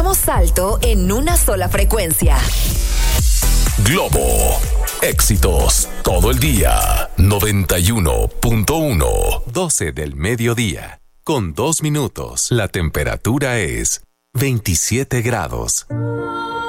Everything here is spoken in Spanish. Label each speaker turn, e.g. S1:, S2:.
S1: Damos salto en una sola frecuencia.
S2: Globo. Éxitos todo el día. 91.1. 12 del mediodía. Con 2 minutos. La temperatura es 27 grados.